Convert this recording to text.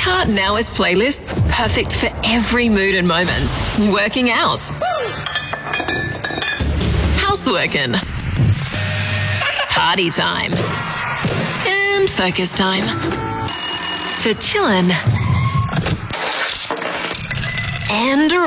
car now has playlists perfect for every mood and moment. Working out. Houseworking. Party time. And focus time. For chillin'. And